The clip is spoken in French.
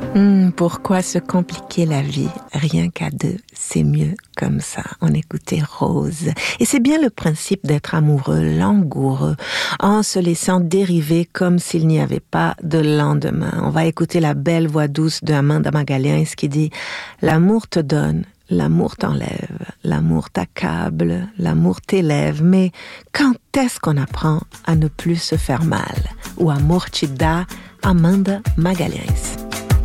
Pourquoi se compliquer la vie? Rien qu'à deux, c'est mieux comme ça. On écoutait Rose. Et c'est bien le principe d'être amoureux, langoureux, en se laissant dériver comme s'il n'y avait pas de lendemain. On va écouter la belle voix douce de Amanda Magalhães qui dit « L'amour te donne, l'amour t'enlève, l'amour t'accable, l'amour t'élève, mais quand est-ce qu'on apprend à ne plus se faire mal ?» Ou Amor te dá, Amanda Magalhães.